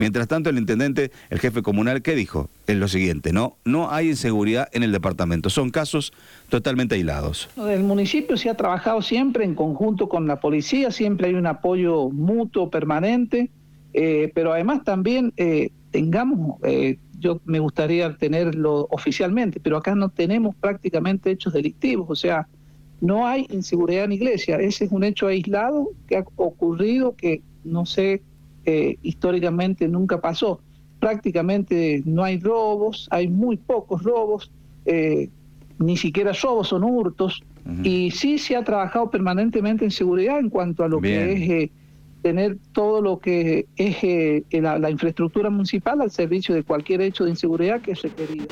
Mientras tanto, el intendente, el jefe comunal, ¿qué dijo? Es lo siguiente, no hay inseguridad en el departamento, son casos totalmente aislados. El municipio se ha trabajado siempre en conjunto con la policía, siempre hay un apoyo mutuo permanente, pero además también yo me gustaría tenerlo oficialmente, pero acá no tenemos prácticamente hechos delictivos, o sea, no hay inseguridad en iglesia, ese es un hecho aislado que ha ocurrido, que no sé, históricamente nunca pasó. Prácticamente no hay robos, hay muy pocos robos, ni siquiera robos, son hurtos, y sí se ha trabajado permanentemente en seguridad en cuanto a lo que es tener todo lo que es la infraestructura municipal al servicio de cualquier hecho de inseguridad que es requerido.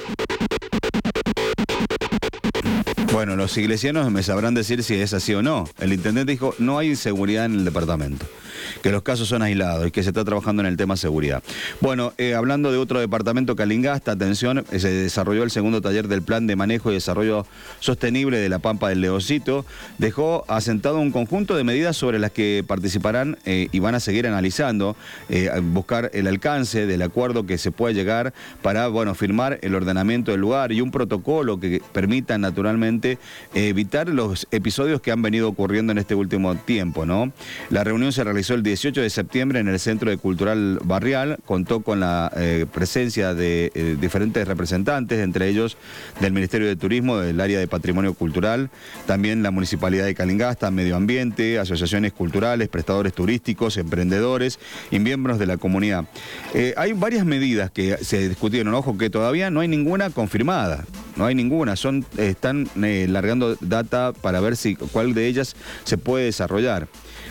Bueno, los iglesianos me sabrán decir si es así o no. El intendente dijo, no hay inseguridad en el departamento, que los casos son aislados y que se está trabajando en el tema seguridad. Bueno, hablando de otro departamento, Calingasta, atención, se desarrolló el segundo taller del Plan de Manejo y Desarrollo Sostenible de la Pampa del Leoncito. Dejó asentado un conjunto de medidas sobre las que participarán y van a seguir analizando, buscar el alcance del acuerdo que se pueda llegar para, bueno, firmar el ordenamiento del lugar y un protocolo que permita naturalmente evitar los episodios que han venido ocurriendo en este último tiempo, ¿no? La reunión se realizó el 18 de septiembre en el Centro Cultural Barrial, contó con la presencia de diferentes representantes, entre ellos del Ministerio de Turismo, del área de Patrimonio Cultural, también la Municipalidad de Calingasta, Medio Ambiente, asociaciones culturales, prestadores turísticos, emprendedores y miembros de la comunidad. Hay varias medidas que se discutieron, ojo que todavía no hay ninguna confirmada, no hay ninguna, están largando data para ver cuál de ellas se puede desarrollar.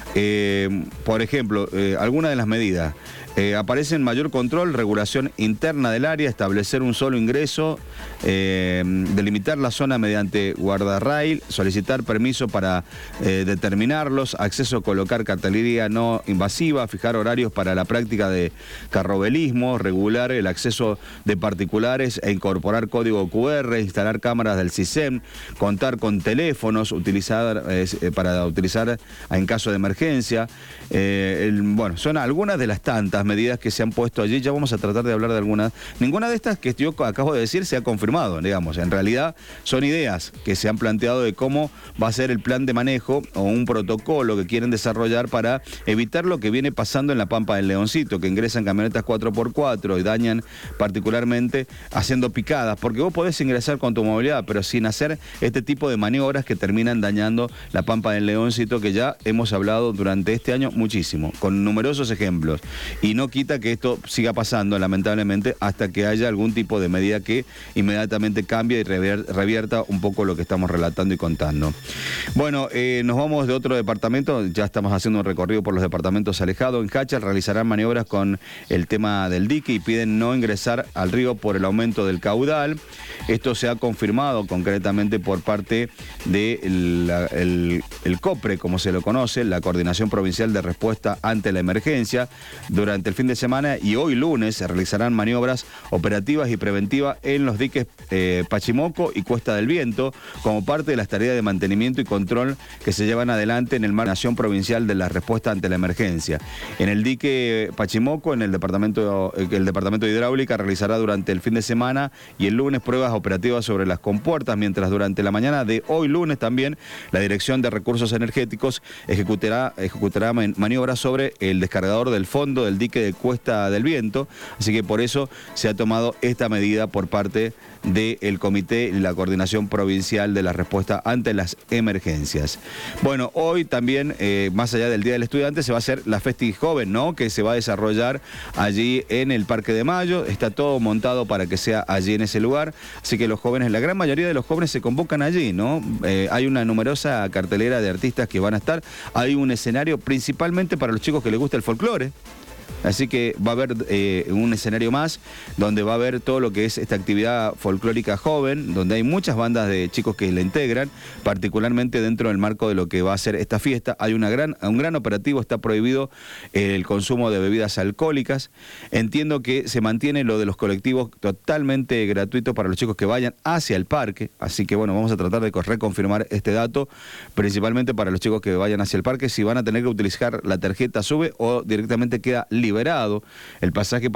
Por ejemplo, algunas de las medidas. Aparecen mayor control, regulación interna del área, establecer un solo ingreso, delimitar la zona mediante guardarrail, solicitar permiso para determinarlos, acceso a colocar cartelería no invasiva, fijar horarios para la práctica de carrobelismo, regular el acceso de particulares e incorporar código QR, instalar cámaras del CISEM, contar con teléfonos para utilizar en caso de emergencia. Bueno, son algunas de las tantas medidas que se han puesto allí, ya vamos a tratar de hablar de algunas. Ninguna de estas que yo acabo de decir se ha confirmado, digamos, en realidad son ideas que se han planteado de cómo va a ser el plan de manejo o un protocolo que quieren desarrollar para evitar lo que viene pasando en la Pampa del Leoncito, que ingresan camionetas 4x4 y dañan particularmente haciendo picadas, porque vos podés ingresar con tu movilidad, pero sin hacer este tipo de maniobras que terminan dañando la Pampa del Leoncito, que ya hemos hablado durante este año muchísimo, con numerosos ejemplos. Y no quita que esto siga pasando, lamentablemente, hasta que haya algún tipo de medida que inmediatamente cambie y revierta un poco lo que estamos relatando y contando. Bueno, nos vamos de otro departamento, ya estamos haciendo un recorrido por los departamentos alejados. En Hacha realizarán maniobras con el tema del dique y piden no ingresar al río por el aumento del caudal. Esto se ha confirmado concretamente por parte del COPRE, como se lo conoce, la Coordinación Provincial de Respuesta ante la Emergencia. Durante el fin de semana y hoy lunes se realizarán maniobras operativas y preventivas en los diques Pachimoco y Cuesta del Viento como parte de las tareas de mantenimiento y control que se llevan adelante en el marco de la Nación Provincial de la Respuesta ante la Emergencia. En el dique Pachimoco, el Departamento de Hidráulica realizará durante el fin de semana y el lunes pruebas operativas sobre las compuertas, mientras durante la mañana de hoy lunes también la Dirección de Recursos Energéticos ejecutará maniobras sobre el descargador del fondo del dique de Cuesta del Viento, así que por eso se ha tomado esta medida por parte del Comité y la Coordinación Provincial de la Respuesta ante las Emergencias. Bueno, hoy también, más allá del Día del Estudiante, se va a hacer la Festi Joven, ¿no?, que se va a desarrollar allí en el Parque de Mayo. Está todo montado para que sea allí en ese lugar, así que los jóvenes, la gran mayoría de los jóvenes se convocan allí, ¿no? Hay una numerosa cartelera de artistas que van a estar. Hay un escenario principalmente para los chicos que les gusta el folclore. Así que va a haber un escenario más donde va a haber todo lo que es esta actividad folclórica joven, donde hay muchas bandas de chicos que la integran, particularmente dentro del marco de lo que va a ser esta fiesta. Hay un gran operativo, está prohibido el consumo de bebidas alcohólicas. Entiendo que se mantiene lo de los colectivos totalmente gratuito para los chicos que vayan hacia el parque, así que bueno, vamos a tratar de reconfirmar este dato, principalmente para los chicos que vayan hacia el parque, si van a tener que utilizar la tarjeta SUBE o directamente queda liberado el pasaje